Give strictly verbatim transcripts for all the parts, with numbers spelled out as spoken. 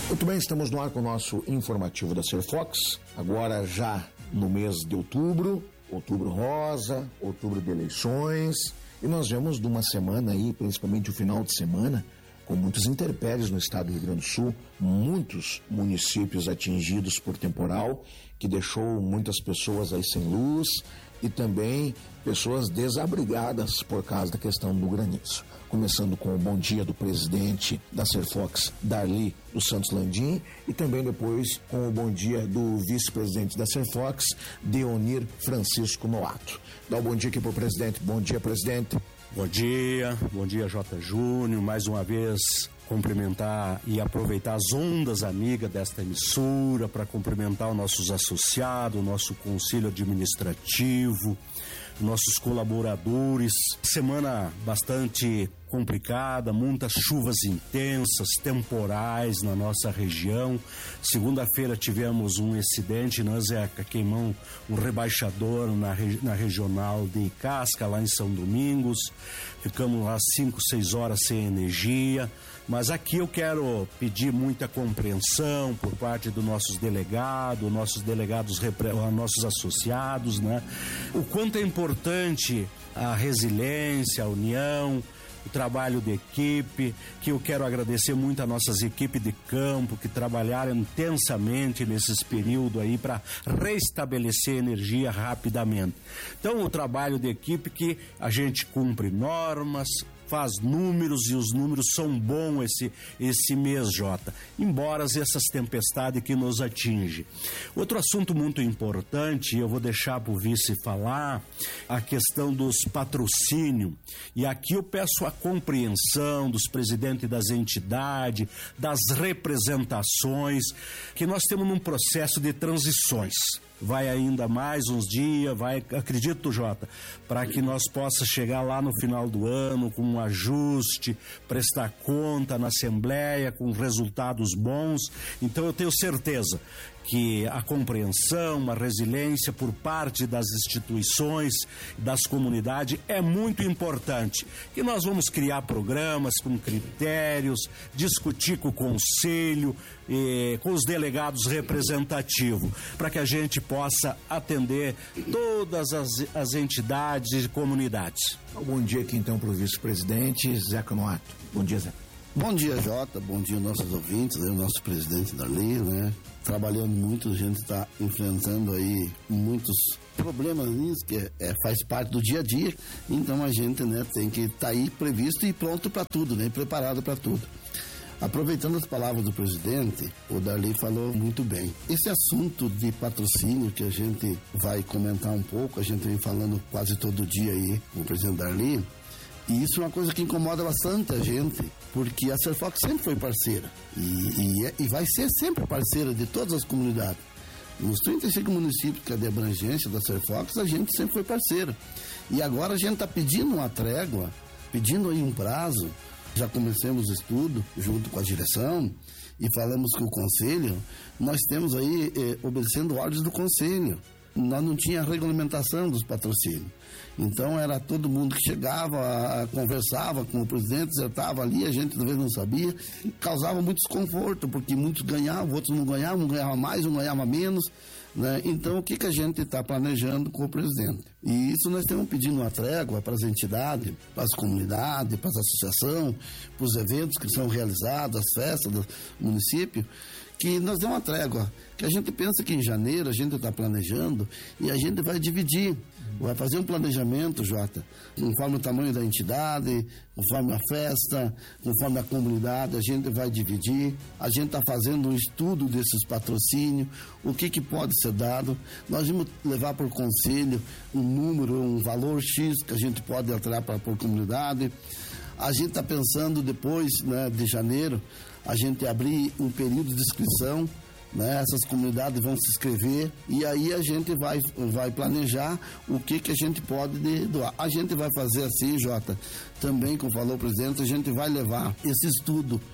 Muito bem, estamos no ar com o nosso informativo da Serfox, agora já no mês de outubro, outubro rosa, outubro de eleições, e nós vemos de uma semana aí, principalmente o final de semana, com muitos intempéries no estado do Rio Grande do Sul, muitos municípios atingidos por temporal, que deixou muitas pessoas aí sem luz e também pessoas desabrigadas por causa da questão do granizo. Começando com o bom dia do presidente da Serfox, Darli dos Santos Landim, e também depois com o bom dia do vice-presidente da Serfox, Deonir Francisco Noato. Dá um bom dia aqui pro presidente. Bom dia, presidente. Bom dia, bom dia J. Júnior, mais uma vez cumprimentar e aproveitar as ondas amigas desta emissora para cumprimentar os nossos associados, o nosso conselho administrativo, nossos colaboradores. Semana bastante complicada, muitas chuvas intensas, temporais na nossa região. Segunda-feira tivemos um incidente, né, Zeca? Queimou um rebaixador na, na regional de Casca, lá em São Domingos. Ficamos lá cinco, seis horas sem energia. Mas aqui eu quero pedir muita compreensão por parte dos nossos delegados, nossos delegados, nossos associados, né? O quanto é importante a resiliência, a união, o trabalho de equipe, que eu quero agradecer muito a nossas equipes de campo que trabalharam intensamente nesses períodos aí para restabelecer energia rapidamente. Então, o trabalho de equipe que a gente cumpre normas, faz números, e os números são bons esse, esse mês, Jota, embora essas tempestades que nos atingem. Outro assunto muito importante, eu vou deixar para o vice falar, a questão dos patrocínios, e aqui eu peço a compreensão dos presidentes das entidades, das representações, que nós temos num processo de transições. Vai ainda mais uns dias, vai, acredito, Jota, para que nós possamos chegar lá no final do ano com um ajuste, prestar conta na Assembleia com resultados bons. Então eu tenho certeza que a compreensão, a resiliência por parte das instituições, das comunidades é muito importante. Que nós vamos criar programas com critérios, discutir com o conselho, eh, com os delegados representativos, para que a gente possa atender todas as, as entidades e comunidades. Bom dia aqui então para o vice-presidente Zeca Noato. Bom dia, Zeca. Bom dia, Jota, bom dia nossos ouvintes, né? O nosso presidente Darli, né? Trabalhando muito, a gente está enfrentando aí muitos problemas nisso, que é, é, faz parte do dia a dia, então a gente, né, tem que estar tá aí previsto e pronto para tudo, né? Preparado para tudo. Aproveitando as palavras do presidente, o Darli falou muito bem. Esse assunto de patrocínio que a gente vai comentar um pouco, a gente vem falando quase todo dia aí com o presidente Darli, e isso é uma coisa que incomoda bastante a gente, porque a Serfox sempre foi parceira e, e, e vai ser sempre parceira de todas as comunidades. Nos trinta e cinco municípios que é de abrangência da Serfox, a gente sempre foi parceira. E agora a gente está pedindo uma trégua, pedindo aí um prazo. Já começamos o estudo junto com a direção e falamos com o conselho. Nós temos aí, eh, obedecendo ordens do conselho. Nós não tinha regulamentação dos patrocínios. Então era todo mundo que chegava, conversava com o presidente, acertava ali, a gente talvez não sabia, causava muito desconforto, porque muitos ganhavam, outros não ganhavam, um ganhava mais, um ganhava menos, né? Então o que, que a gente está planejando com o presidente? E isso nós estamos pedindo uma trégua para as entidades, para as comunidades, para as associações, para os eventos que são realizados, as festas do município, que nós demos uma trégua, que a gente pensa que em janeiro a gente está planejando e a gente vai dividir, vai fazer um planejamento, Jota, conforme o tamanho da entidade, conforme a festa, conforme a comunidade, a gente vai dividir, a gente está fazendo um estudo desses patrocínios, o que que pode ser dado, nós vamos levar para o conselho um número, um valor X que a gente pode alterar para a comunidade. A gente está pensando depois, né, de janeiro, a gente abrir um período de inscrição, né? Essas comunidades vão se inscrever e aí a gente vai, vai planejar o que, que a gente pode doar. A gente vai fazer assim, Jota, também, como falou o presidente, a gente vai levar esse estudo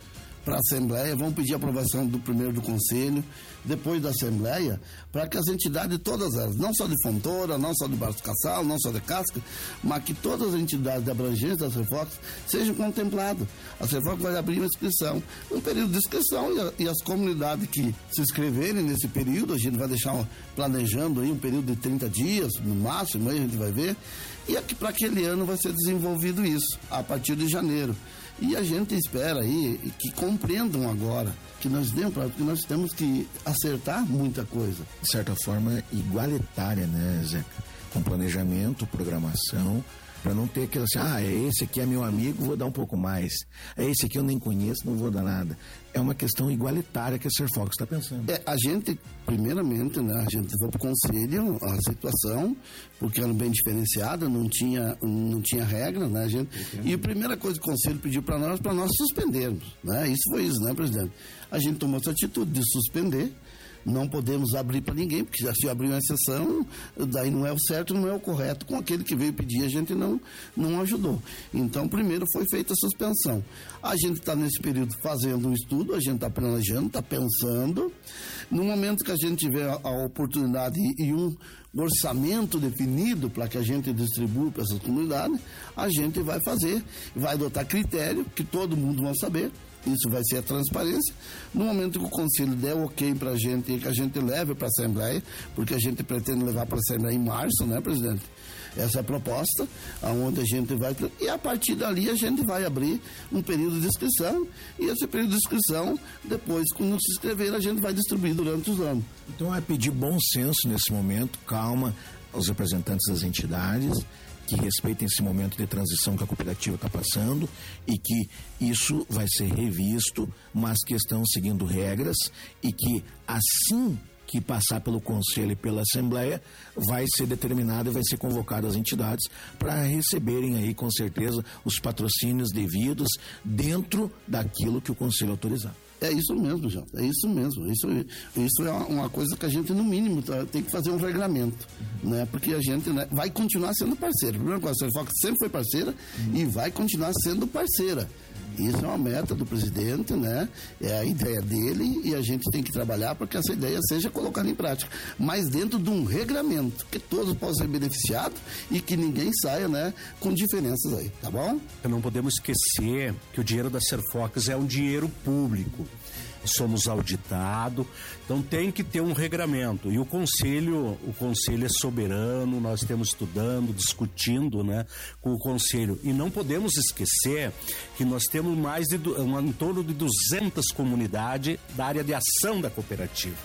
para a Assembleia, vamos pedir aprovação do primeiro do Conselho, depois da Assembleia, para que as entidades, todas elas, não só de Fontoura, não só de Barros Cassal, não só de Casca, mas que todas as entidades de abrangência da Serfox sejam contempladas. A Serfox vai abrir uma inscrição, um período de inscrição, e, a, e as comunidades que se inscreverem nesse período, a gente vai deixar planejando aí um período de trinta dias, no máximo, aí a gente vai ver, e aqui, para aquele ano vai ser desenvolvido isso, a partir de janeiro. E a gente espera aí que compreendam agora, que nós demos para, porque nós temos que acertar muita coisa. De certa forma, igualitária, né, Zeca? Com planejamento, programação, para não ter aquilo assim, ah, esse aqui é meu amigo, vou dar um pouco mais. É esse aqui eu nem conheço, não vou dar nada. É uma questão igualitária que a Serfox está pensando. É, a gente, primeiramente, né, a gente levou para o conselho a situação, porque era bem diferenciada, não tinha, não tinha regra, né, a gente, e a primeira coisa que o conselho pediu para nós, para nós suspendermos, né, isso foi isso, né, presidente? A gente tomou essa atitude de suspender. Não podemos abrir para ninguém, porque se abrir uma exceção, daí não é o certo, não é o correto. Com aquele que veio pedir, a gente não, não ajudou. Então, primeiro foi feita a suspensão. A gente está nesse período fazendo um estudo, a gente está planejando, está pensando. No momento que a gente tiver a, a oportunidade e, e um orçamento definido para que a gente distribua para essas comunidades, a gente vai fazer, vai adotar critério que todo mundo vai saber. Isso vai ser a transparência. No momento que o Conselho der o ok para a gente e que a gente leve para a Assembleia, porque a gente pretende levar para a Assembleia em março, né, presidente? Essa é a proposta, aonde a gente vai... E a partir dali a gente vai abrir um período de inscrição, e esse período de inscrição, depois, quando se inscrever, a gente vai distribuir durante os anos. Então é pedir bom senso nesse momento, calma aos representantes das entidades, que respeitem esse momento de transição que a cooperativa está passando e que isso vai ser revisto, mas que estão seguindo regras e que assim que passar pelo Conselho e pela Assembleia, vai ser determinado e vai ser convocado as entidades para receberem aí, com certeza, os patrocínios devidos dentro daquilo que o Conselho autorizar. É isso mesmo, João, é isso mesmo. Isso, isso é uma coisa que a gente, no mínimo, tá, tem que fazer um regramento, uhum. né? Porque a gente, né, vai continuar sendo parceiro. Primeiro, a Serfox sempre foi parceira uhum. e vai continuar sendo parceira. Isso é uma meta do presidente, né? É a ideia dele e a gente tem que trabalhar para que essa ideia seja colocada em prática. Mas dentro de um regramento, que todos possam ser beneficiados e que ninguém saia, né, com diferenças aí, tá bom? Não podemos esquecer que o dinheiro da Serfox é um dinheiro público. Somos auditados, então tem que ter um regramento, e o conselho, o conselho é soberano, nós estamos estudando, discutindo, né, com o conselho, e não podemos esquecer que nós temos mais de, um, em torno de duzentas comunidades da área de ação da cooperativa.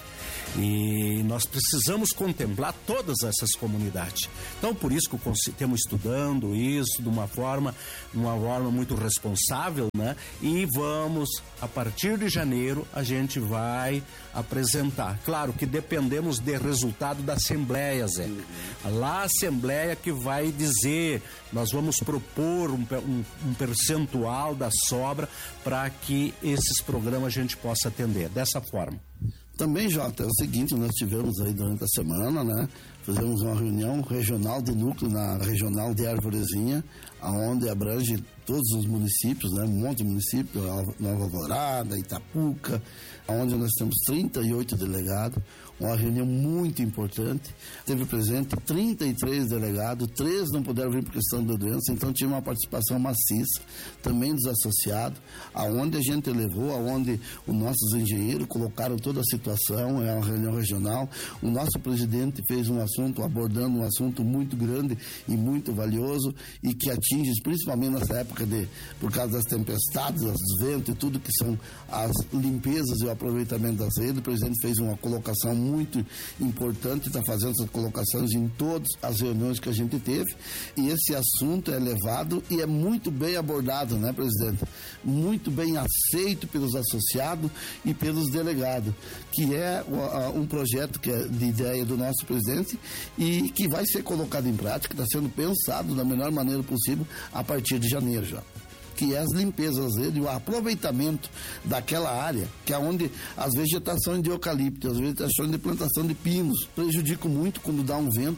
E nós precisamos contemplar todas essas comunidades. Então, por isso que estamos estudando isso de uma forma, uma forma muito responsável, né? E vamos, a partir de janeiro, a gente vai apresentar. Claro que dependemos do resultado da Assembleia, Zé. Lá a Assembleia que vai dizer, nós vamos propor um, um, um percentual da sobra para que esses programas a gente possa atender dessa forma. Também, Jota, é o seguinte, nós tivemos aí durante a semana, né? Fizemos uma reunião regional de núcleo na regional de Arvorezinha, aonde abrange todos os municípios, né? Um monte de municípios, Nova Alvorada, Itapuca, onde nós temos trinta e oito delegados, uma reunião muito importante. Teve presente trinta e três delegados, três não puderam vir por questão da doença, então tinha uma participação maciça, também dos associados, aonde a gente levou, aonde os nossos engenheiros colocaram toda a situação, é uma reunião regional. O nosso presidente fez um assunto, abordando um assunto muito grande e muito valioso, e que atinge, principalmente nessa época de, por causa das tempestades, dos ventos e tudo que são as limpezas e o aproveitamento das redes. O presidente fez uma colocação muito importante, está fazendo essas colocações em todas as reuniões que a gente teve, e esse assunto é levado e é muito bem abordado, né, presidente? Muito bem aceito pelos associados e pelos delegados, que é um projeto que é de ideia do nosso presidente e que vai ser colocado em prática, está sendo pensado da melhor maneira possível a partir de janeiro já. Que é as limpezas dele, o aproveitamento daquela área, que é onde as vegetações de eucalipto, as vegetações de plantação de pinos prejudicam muito quando dá um vento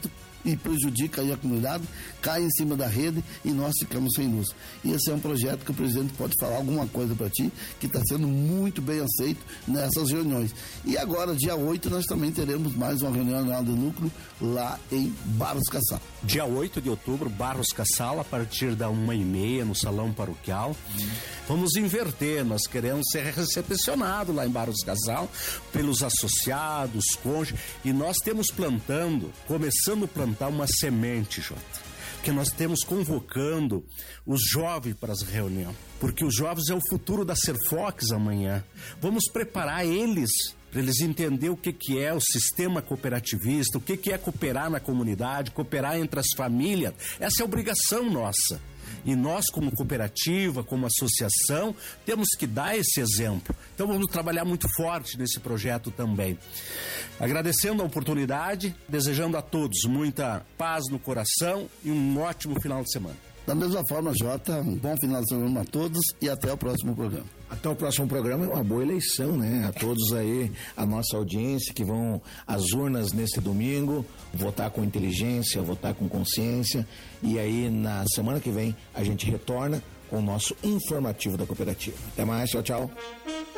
e prejudica aí a comunidade, cai em cima da rede e nós ficamos sem luz. E esse é um projeto que o presidente pode falar alguma coisa para ti, que está sendo muito bem aceito nessas reuniões. E agora, dia oito, nós também teremos mais uma reunião de núcleo lá em Barros Cassal. Dia oito de outubro, Barros Cassal, a partir da uma e meia, no Salão Paroquial. Hum. Vamos inverter, nós queremos ser recepcionados lá em Barros Cassal pelos associados, cônjuges, e nós temos plantando, começando a plantar uma semente, Jota, que nós temos convocando os jovens para as reuniões, porque os jovens é o futuro da Serfox amanhã. Vamos preparar eles para eles entenderem o que, que é o sistema cooperativista, o que, que é cooperar na comunidade, cooperar entre as famílias. Essa é a obrigação nossa. E nós, como cooperativa, como associação, temos que dar esse exemplo. Então vamos trabalhar muito forte nesse projeto também. Agradecendo a oportunidade, desejando a todos muita paz no coração e um ótimo final de semana. Da mesma forma, Jota, um bom final de semana a todos e até o próximo programa. Até o próximo programa, é uma boa eleição, né? A todos aí, a nossa audiência que vão às urnas nesse domingo, votar com inteligência, votar com consciência, e aí na semana que vem a gente retorna com o nosso informativo da cooperativa. Até mais, tchau, tchau.